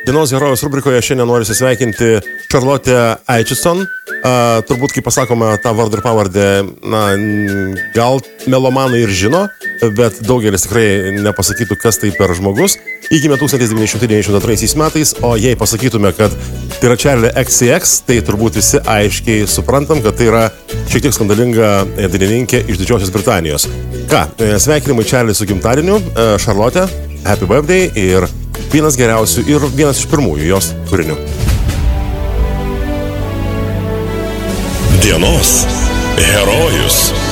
Dienos herojus rubrikoje šiandien noriu sveikinti Charlotte Aitchison. Turbūt, kai pasakome tą vardą ir pavardę, gal melomanai ir žino, bet daugelis tikrai nepasakytų, kas tai per žmogus. Gimė 1992 metais, o jei pasakytume, kad tai yra Charlie XCX, tai turbūt visi aiškiai suprantam, kad tai yra šiek tiek skandalinga dainininkė iš Didžiosios Britanijos. Sveikinimai Charlie su gimtadieniu, Charlotte, happy birthday ir vienas geriausių ir vienas iš pirmųjų jos kūrinių. Dienos herojus.